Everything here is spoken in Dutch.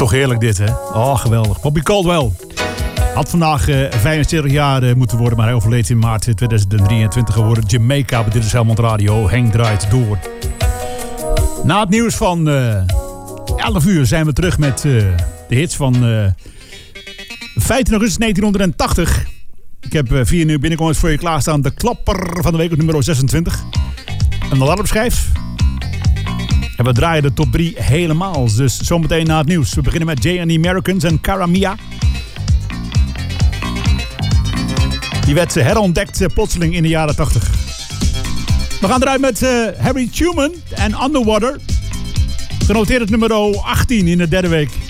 Toch heerlijk dit, hè? Oh, geweldig. Bobby Caldwell. Had vandaag 75 jaar moeten worden, maar hij overleed in maart 2023 geworden. Jamaica, bij Dit is Helmond Radio. Henk draait door. Na het nieuws van 11 uur zijn we terug met de hits van 15 augustus 1980. Ik heb 4 nieuwe binnenkomers voor je klaarstaan. De klapper van de week op nummer 26. Een alarmschijf. En we draaien de top 3 helemaal. Dus zometeen na het nieuws. We beginnen met Jay and the Americans en Cara Mia. Die werd herontdekt plotseling in de jaren 80. We gaan eruit met Harry Truman en Underwater. Genoteerd het nummer 18 in de derde week.